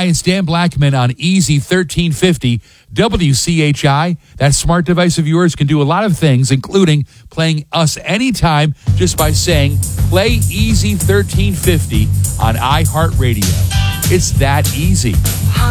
Hi, it's Dan Blackman on Easy 1350 WCHI. That smart device of yours can do a lot of things, including playing us anytime just by saying, play Easy 1350 on iHeartRadio. It's that easy.